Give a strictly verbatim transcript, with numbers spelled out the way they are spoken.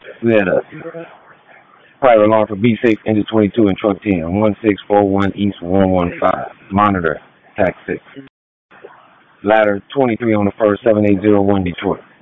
We had a private alarm for B six, engine twenty-two, and truck ten, one six four one East one one five. Monitor, tax six. Ladder twenty-three on the first, seven eight zero one Detroit.